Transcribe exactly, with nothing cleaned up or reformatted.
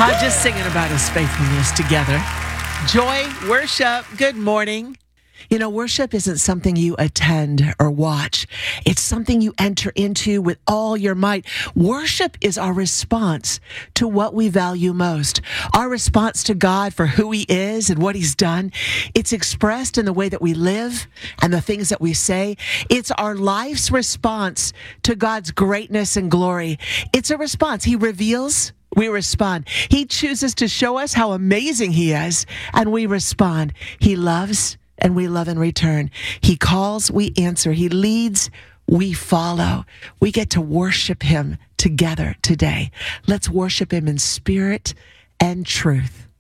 Uh, just singing about his faithfulness together. Joy, worship, good morning. You know, worship isn't something you attend or watch. It's something you enter into with all your might. Worship is our response to what we value most, our response to God for who he is and what he's done. It's expressed in the way that we live and the things that we say. It's our life's response to God's greatness and glory. It's a response. He reveals, we respond. He chooses to show us how amazing he is, and we respond. He loves, and we love in return. He calls, we answer. He leads, we follow. We get to worship him together today. Let's worship him in spirit and truth.